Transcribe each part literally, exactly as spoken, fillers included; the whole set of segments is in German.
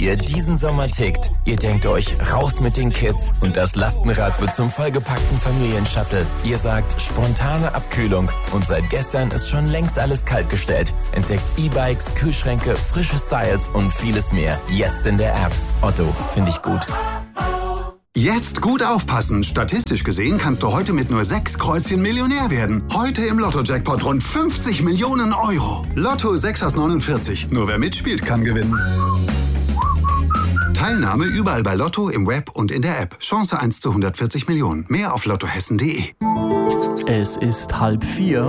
ihr diesen Sommer tickt. Ihr denkt euch, raus mit den Kids und das Lastenrad wird zum vollgepackten Familienshuttle. Ihr sagt, spontane Abkühlung und seit gestern ist schon längst alles kaltgestellt. Entdeckt E-Bikes, Kühlschränke, frische Styles und vieles mehr. Jetzt in der App. Otto, finde ich gut. Jetzt gut aufpassen. Statistisch gesehen kannst du heute mit nur sechs Kreuzchen Millionär werden. Heute im Lotto-Jackpot rund fünfzig Millionen Euro. Lotto sechs aus neunundvierzig. Nur wer mitspielt, kann gewinnen. Teilnahme überall bei Lotto, im Web und in der App. Chance eins zu hundertvierzig Millionen. Mehr auf lottohessen punkt de. Es ist halb vier.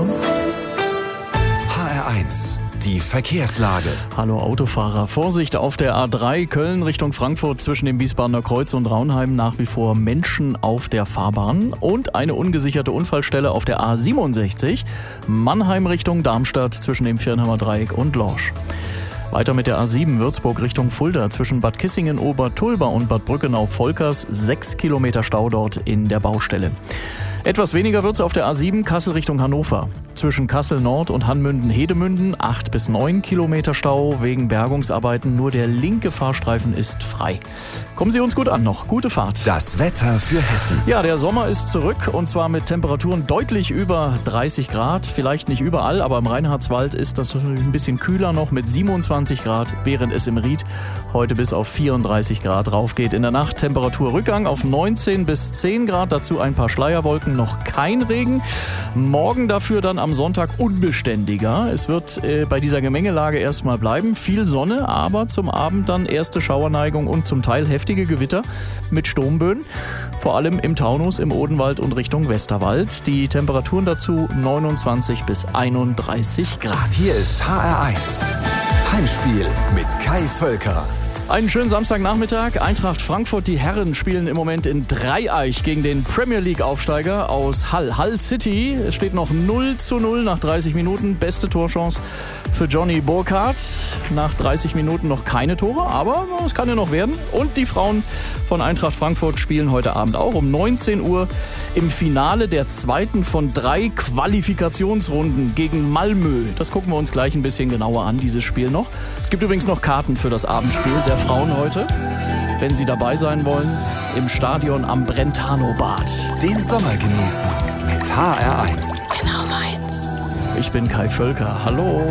H R eins. Die Verkehrslage. Hallo Autofahrer. Vorsicht auf der A drei Köln Richtung Frankfurt zwischen dem Wiesbadener Kreuz und Raunheim. Nach wie vor Menschen auf der Fahrbahn. Und eine ungesicherte Unfallstelle auf der A siebenundsechzig. Mannheim Richtung Darmstadt zwischen dem Viernheimer Dreieck und Lorsch. Weiter mit der A sieben Würzburg Richtung Fulda zwischen Bad Kissingen, Obertulba und Bad Brückenau-Volkers. Sechs Kilometer Stau dort in der Baustelle. Etwas weniger wird's auf der A sieben Kassel Richtung Hannover. Zwischen Kassel Nord und Hanmünden-Hedemünden acht bis neun Kilometer Stau wegen Bergungsarbeiten. Nur der linke Fahrstreifen ist frei. Kommen Sie uns gut an noch. Gute Fahrt. Das Wetter für Hessen. Ja, der Sommer ist zurück und zwar mit Temperaturen deutlich über dreißig Grad. Vielleicht nicht überall, aber im Reinhardswald ist das ein bisschen kühler noch mit siebenundzwanzig Grad, während es im Ried heute bis auf vierunddreißig Grad raufgeht. In der Nacht Temperaturrückgang auf neunzehn bis zehn Grad, dazu ein paar Schleierwolken, noch kein Regen. Morgen dafür dann am Sonntag unbeständiger. Es wird äh, bei dieser Gemengelage erstmal bleiben. Viel Sonne, aber zum Abend dann erste Schauerneigung und zum Teil heftige Gewitter mit Sturmböen. Vor allem im Taunus, im Odenwald und Richtung Westerwald. Die Temperaturen dazu neunundzwanzig bis einunddreißig Grad. Hier ist H R eins. Heimspiel mit Kai Völker. Einen schönen Samstagnachmittag. Eintracht Frankfurt, die Herren spielen im Moment in Dreieich gegen den Premier League Aufsteiger aus Hull. Hull City. Es steht noch null zu null nach dreißig Minuten. Beste Torchance für Johnny Burkhardt. Nach dreißig Minuten noch keine Tore, aber es kann ja noch werden. Und die Frauen von Eintracht Frankfurt spielen heute Abend auch um neunzehn Uhr im Finale der zweiten von drei Qualifikationsrunden gegen Malmö. Das gucken wir uns gleich ein bisschen genauer an, dieses Spiel noch. Es gibt übrigens noch Karten für das Abendspiel der Frauen heute, wenn Sie dabei sein wollen, im Stadion am Brentano-Bad. Den Sommer genießen mit H R eins. Genau meins. Ich bin Kai Völker. Hallo.